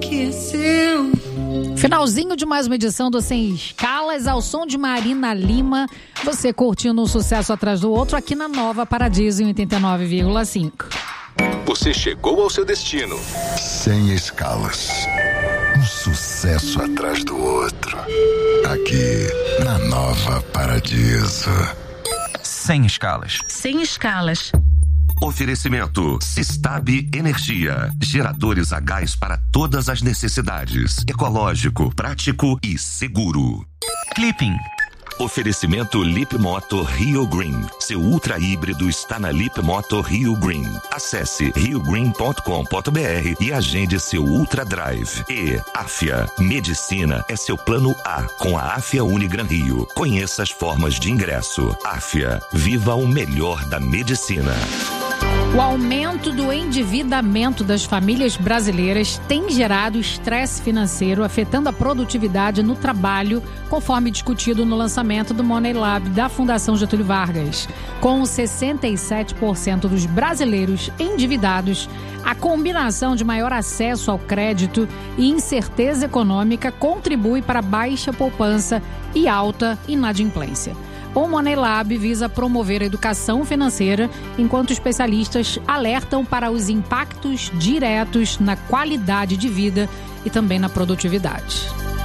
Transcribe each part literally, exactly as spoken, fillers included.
enlouqueceu. Finalzinho de mais uma edição do Sem Escalas, ao som de Marina Lima. Você curtindo um sucesso atrás do outro aqui na Nova Paradiso em oitenta e nove vírgula cinco. Você chegou ao seu destino. Sem Escalas. Um sucesso atrás do outro. Aqui na Nova Paradiso. Sem Escalas. Sem Escalas. Oferecimento Sistab Energia. Geradores a gás para todas as necessidades. Ecológico, prático e seguro. Clipping. Oferecimento Lip Moto Rio Green. Seu ultra híbrido está na Lip Moto Rio Green. Acesse rio green ponto com ponto b r e agende seu Ultra Drive. E Afia. Medicina é seu plano A com a Afia Unigran Rio. Conheça as formas de ingresso. Afia. Viva o melhor da medicina. O aumento do endividamento das famílias brasileiras tem gerado estresse financeiro, afetando a produtividade no trabalho, conforme discutido no lançamento do Money Lab da Fundação Getúlio Vargas. Com sessenta e sete por cento dos brasileiros endividados, a combinação de maior acesso ao crédito e incerteza econômica contribui para baixa poupança e alta inadimplência. O Money Lab visa promover a educação financeira, enquanto especialistas alertam para os impactos diretos na qualidade de vida e também na produtividade.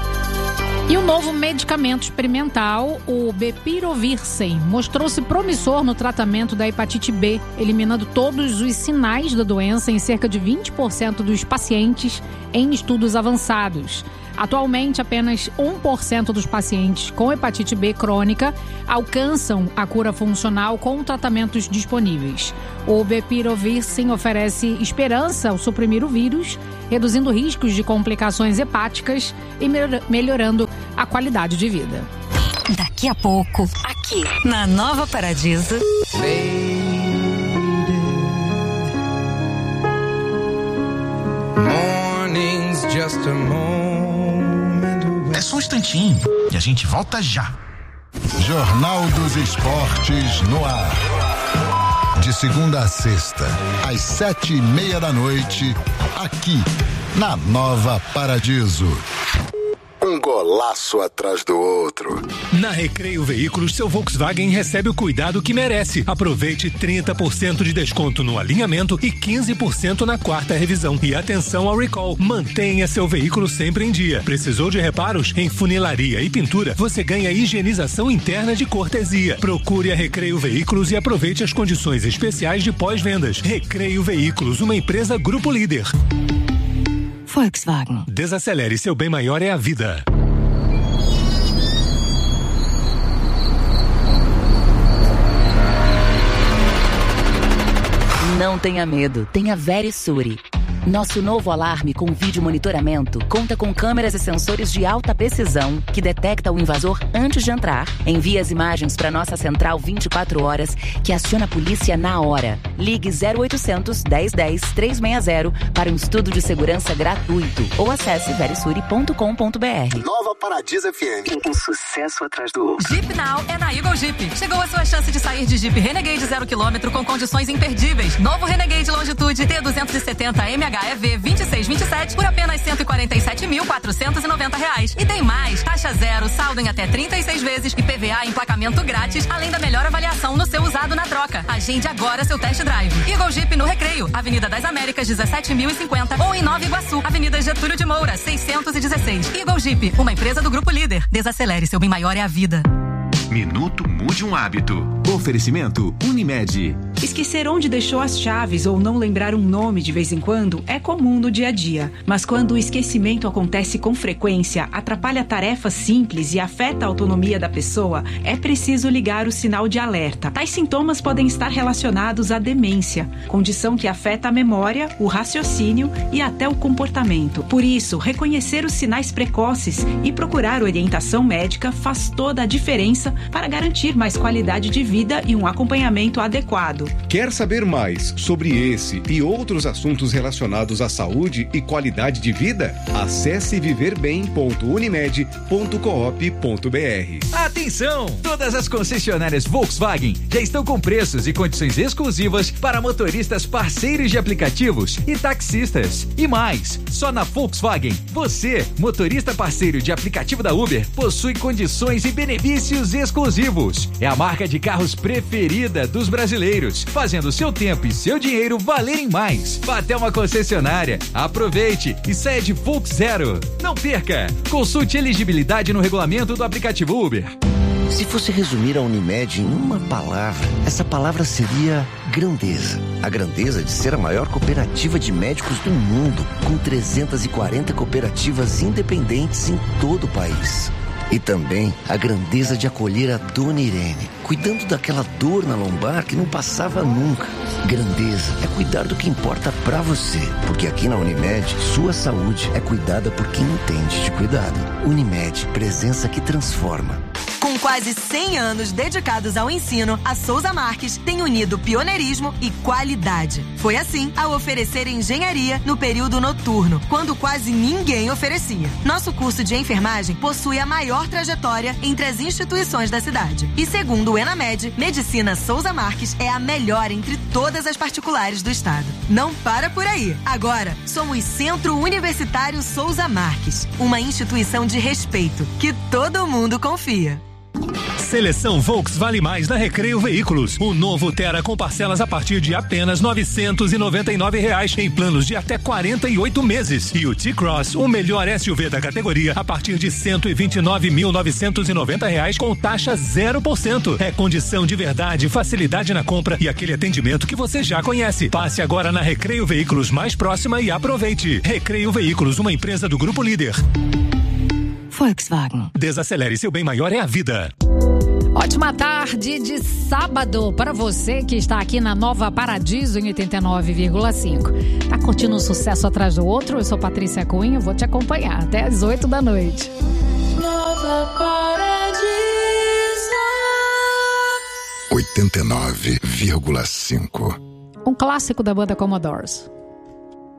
E o novo medicamento experimental, o Bepirovirsen, mostrou-se promissor no tratamento da hepatite B, eliminando todos os sinais da doença em cerca de vinte por cento dos pacientes em estudos avançados. Atualmente, apenas um por cento dos pacientes com hepatite B crônica alcançam a cura funcional com tratamentos disponíveis. O Bepirovirsen oferece esperança ao suprimir o vírus, reduzindo riscos de complicações hepáticas e melhorando a qualidade de vida. Daqui a pouco, aqui na Nova Paradiso. Morning's just a moment away. É só um instantinho e a gente volta já. Jornal dos Esportes no ar. De segunda a sexta, às sete e meia da noite, aqui na Nova Paradiso. Um golaço atrás do outro. Na Recreio Veículos, seu Volkswagen recebe o cuidado que merece. Aproveite trinta por cento de desconto no alinhamento e quinze por cento na quarta revisão. E atenção ao recall. Mantenha seu veículo sempre em dia. Precisou de reparos? Em funilaria e pintura, você ganha higienização interna de cortesia. Procure a Recreio Veículos e aproveite as condições especiais de pós-vendas. Recreio Veículos, uma empresa Grupo Líder. Volkswagen. Desacelere, seu bem maior é a vida. Não tenha medo, tenha Verisure. Nosso novo alarme com vídeo monitoramento conta com câmeras e sensores de alta precisão que detecta o invasor antes de entrar, envia as imagens para nossa central vinte e quatro horas, que aciona a polícia na hora. Ligue zero oitocentos, dez dez, trezentos e sessenta para um estudo de segurança gratuito ou acesse verisure ponto com ponto b r. Nova Paradiso F M. Um sucesso atrás do outro. Jeep Now é na Eagle Jeep. Chegou a sua chance de sair de Jeep Renegade zero quilômetro com condições imperdíveis. Novo Renegade Longitude T duzentos e setenta M H E V vinte e seis vinte e sete por apenas cento e quarenta e sete mil, quatrocentos e noventa reais. E tem mais, taxa zero, saldo em até trinta e seis vezes e P V A emplacamento grátis, além da melhor avaliação no seu usado na troca. Agende agora seu test drive. Eagle Jeep no Recreio, Avenida das Américas, dezessete mil e cinquenta, ou em Nova Iguaçu, Avenida Getúlio de Moura, seiscentos e dezesseis. Eagle Jeep, uma empresa do Grupo Líder. Desacelere, seu bem maior é a vida. Minuto Mude um Hábito. Oferecimento Unimed. Esquecer onde deixou as chaves ou não lembrar um nome de vez em quando é comum no dia a dia. Mas quando o esquecimento acontece com frequência, atrapalha tarefas simples e afeta a autonomia da pessoa, é preciso ligar o sinal de alerta. Tais sintomas podem estar relacionados à demência, condição que afeta a memória, o raciocínio e até o comportamento. Por isso, reconhecer os sinais precoces e procurar orientação médica faz toda a diferença para garantir mais qualidade de vida e um acompanhamento adequado. Quer saber mais sobre esse e outros assuntos relacionados à saúde e qualidade de vida? Acesse viver bem ponto unimed ponto coop ponto br. Atenção! Todas as concessionárias Volkswagen já estão com preços e condições exclusivas para motoristas parceiros de aplicativos e taxistas. E mais, só na Volkswagen, você, motorista parceiro de aplicativo da Uber, possui condições e benefícios exclusivos. É a marca de carros preferida dos brasileiros, fazendo seu tempo e seu dinheiro valerem mais. Vá até uma concessionária, aproveite e saia de Volks Zero. Não perca! Consulte elegibilidade no regulamento do aplicativo Uber. Se fosse resumir a Unimed em uma palavra, essa palavra seria grandeza. A grandeza de ser a maior cooperativa de médicos do mundo, com trezentas e quarenta cooperativas independentes em todo o país. E também a grandeza de acolher a Dona Irene, cuidando daquela dor na lombar que não passava nunca. Grandeza é cuidar do que importa pra você, porque aqui na Unimed, sua saúde é cuidada por quem entende de cuidado. Unimed, presença que transforma. Com quase cem anos dedicados ao ensino, a Souza Marques tem unido pioneirismo e qualidade. Foi assim ao oferecer engenharia no período noturno, quando quase ninguém oferecia. Nosso curso de enfermagem possui a maior trajetória entre as instituições da cidade. E segundo o Enamed, Medicina Souza Marques é a melhor entre todas as particulares do estado. Não para por aí. Agora, somos Centro Universitário Souza Marques, uma instituição de respeito que todo mundo confia. Seleção Volks Vale Mais na Recreio Veículos. O novo Tera com parcelas a partir de apenas novecentos e noventa e nove reais em planos de até quarenta e oito meses. E o T-Cross, o melhor S U V da categoria, a partir de cento e vinte e nove mil novecentos e noventa reais com taxa zero por cento. É condição de verdade, facilidade na compra e aquele atendimento que você já conhece. Passe agora na Recreio Veículos mais próxima e aproveite. Recreio Veículos, uma empresa do Grupo Líder. Volkswagen. Desacelere, seu bem maior é a vida. Ótima tarde de sábado para você que está aqui na Nova Paradiso em oitenta e nove vírgula cinco. Tá curtindo um sucesso atrás do outro? Eu sou Patrícia Cunha, vou te acompanhar até as oito da noite. Nova Paradiso oitenta e nove vírgula cinco. Um clássico da banda Commodores.